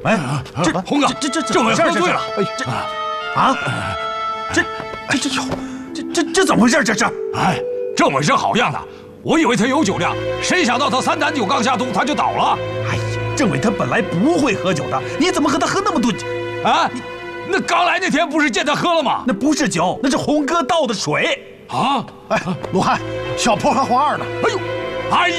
哎，这红哥， 这政委喝醉了。 这怎么回事？这是？ 哎，政委是好样的，我以为他有酒量，谁想到他3坛酒刚下肚他就倒了。 哎呀，政委他本来不会喝酒的，你怎么和他喝那么多酒？ 啊，那刚来那天不是见他喝了吗？ 那不是酒，那是红哥倒的水。 啊！ 哎，鲁汉，小坡和黄二呢？ 哎呦，哎